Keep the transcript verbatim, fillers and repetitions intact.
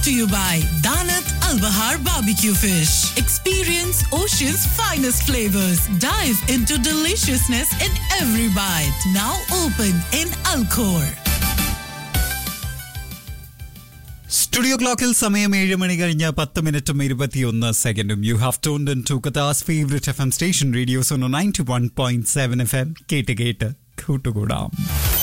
to you by Danat Al Bahar Barbecue Fish. Experience Ocean's finest flavors. Dive into deliciousness in every bite. Now open in Alcor. Studio ക്ലോക്കിൽ സമയം ഏഴ് മണി കഴിഞ്ഞ പത്ത് മിനിറ്റും ഇരുപത്തിയൊന്ന് സെക്കൻഡും. You have toned in to ഖത്താസ് favourite F M station radio Suno ninety one point seven F M. കേട്ട് കേട്ട് കൂട്ടുകൂടാം.